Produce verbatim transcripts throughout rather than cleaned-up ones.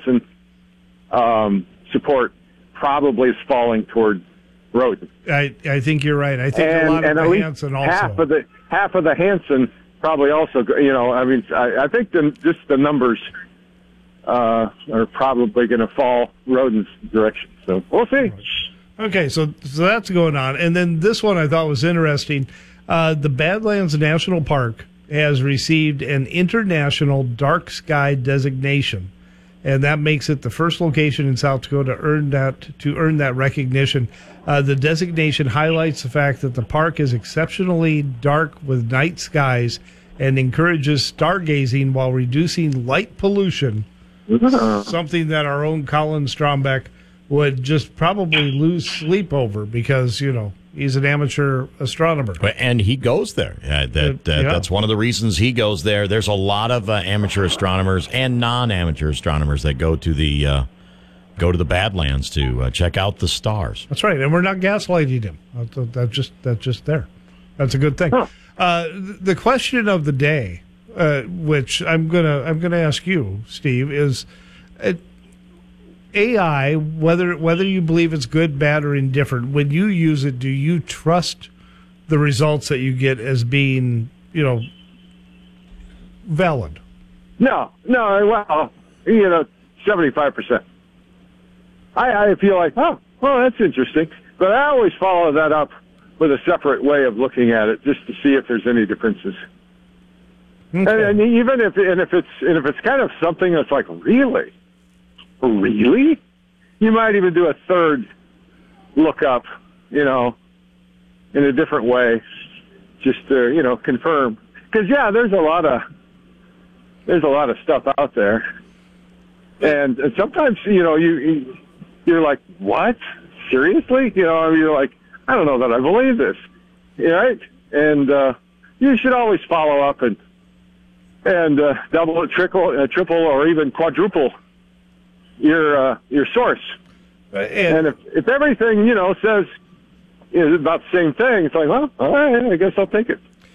Wisconsin um, support probably is falling toward Roden. I, I think you're right. I think and, a lot and of at the least Hansen also. half of the half of the Hansen probably also. You know, I mean, I, I think the, just the numbers uh, are probably going to fall Roden's direction. So we'll see. Okay, so so that's going on, and then this one I thought was interesting. Uh, the Badlands National Park has received an international dark sky designation, and that makes it the first location in South Dakota to earn that to earn that recognition. Uh, the designation highlights the fact that the park is exceptionally dark with night skies and encourages stargazing while reducing light pollution, something that our own Colin Strombeck would just probably lose sleep over because, you know, he's an amateur astronomer. And he goes there. Uh, that, uh, yeah. That's one of the reasons he goes there. There's a lot of uh, amateur astronomers and non-amateur astronomers that go to the uh, go to the Badlands to uh, check out the stars. That's right, and we're not gaslighting him. That's, that's just that's just there. That's a good thing. Huh. Uh, the question of the day, uh, which I'm gonna I'm gonna ask you, Steve, is. Uh, A I, whether whether you believe it's good, bad, or indifferent, when you use it, do you trust the results that you get as being, you know, valid? No, no. Well, you know, seventy-five percent. I, I feel like, oh, well, that's interesting, but I always follow that up with a separate way of looking at it, just to see if there's any differences. Okay. And, and even if and if it's and if it's kind of something that's like, really. Really? You might even do a third look up, you know, in a different way, just to, you know, confirm. Because, yeah, there's a lot of, there's a lot of stuff out there. And, and sometimes, you know, you, you're like, what? Seriously? You know, you're like, I don't know that I believe this. Right? And uh, you should always follow up and, and uh, double, triple, uh, triple, or even quadruple your uh, your source. And, and if, if everything, you know, says is about the same thing, it's like, well, all right, I guess I'll take it.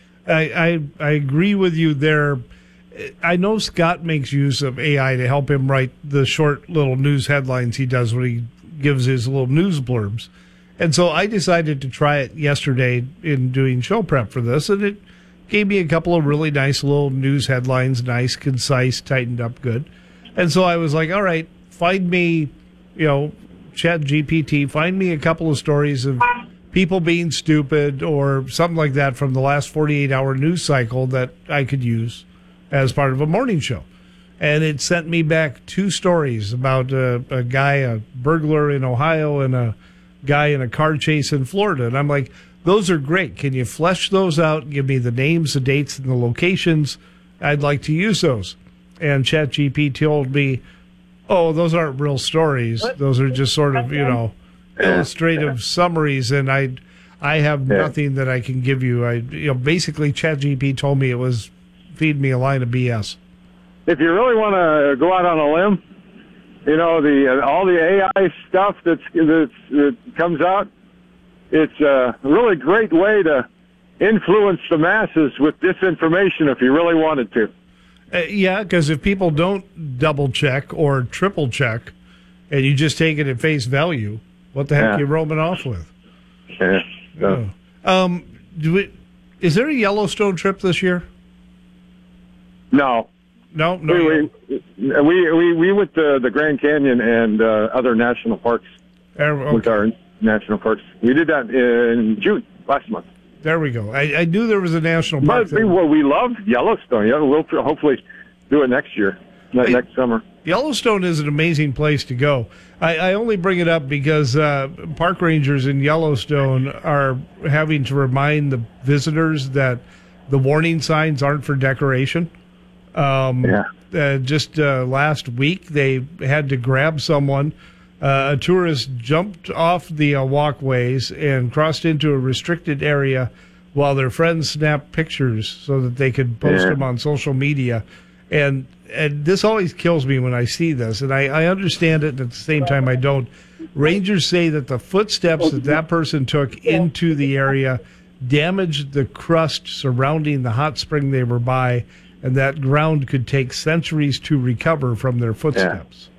I, I, I agree with you there. I know Scott makes use of A I to help him write the short little news headlines he does when he gives his little news blurbs. And so I decided to try it yesterday in doing show prep for this, and it gave me a couple of really nice little news headlines, nice, concise, tightened up, good. And so I was like, all right, find me, you know, Chat G P T, find me a couple of stories of people being stupid or something like that from the last forty-eight hour news cycle that I could use as part of a morning show. And it sent me back two stories about a, a guy, a burglar in Ohio, and a guy in a car chase in Florida. And I'm like, those are great. Can you flesh those out? Give me the names, the dates, and the locations. I'd like to use those. And Chat G P T told me, oh, those aren't real stories. Those are just sort of, you know, illustrative summaries, and I, I have nothing that I can give you. I, you know, basically, Chat G P T told me it was feed me a line of B S. If you really want to go out on a limb, you know, the uh, all the A I stuff that's, that's that comes out, it's a really great way to influence the masses with disinformation if you really wanted to. Uh, yeah, because if people don't double check or triple check, and you just take it at face value, what the heck yeah. are you roaming off with? Yeah. So. Oh. Um, do we, is there a Yellowstone trip this year? No. No, no. We we we, we, we went to the Grand Canyon and uh, other national parks uh, okay. with our national parks. We did that in June last month. There we go. I, I knew there was a national park. But we, well, we love Yellowstone. Yeah, we'll hopefully do it next year, next I, summer. Yellowstone is an amazing place to go. I, I only bring it up because uh, park rangers in Yellowstone are having to remind the visitors that the warning signs aren't for decoration. Um, yeah. Uh, just uh, last week, they had to grab someone. Uh, a tourist jumped off the uh, walkways and crossed into a restricted area while their friends snapped pictures so that they could post yeah. them on social media. And and this always kills me when I see this, and I, I understand it, and at the same time I don't. Rangers say that the footsteps that that person took into the area damaged the crust surrounding the hot spring they were by, and that ground could take centuries to recover from their footsteps. Yeah.